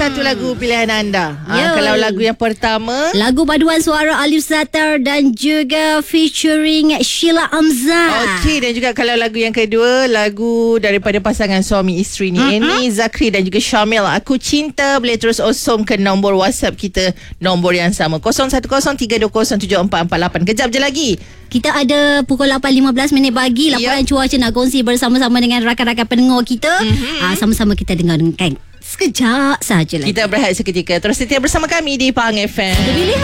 satu lagu pilihan anda. Yo. Kalau lagu yang pertama, lagu paduan suara Alif Zatar dan juga featuring Sheila Amzah. okey. Dan juga kalau lagu yang kedua, lagu daripada pasangan suami isteri ni, Eni Zakri dan juga Syamil, Aku Cinta. Boleh terus osong ke nombor WhatsApp kita, nombor yang sama 0103207448. Kejap je lagi Kita ada pukul 8.15 pagi laporan cuaca nak kongsi bersama-sama dengan rakan-rakan pendengar kita. Sama-sama kita dengarkan sekejap sahaja lagi. kita berehat seketika. Terus setia bersama kami di Pahang FM. Pilihan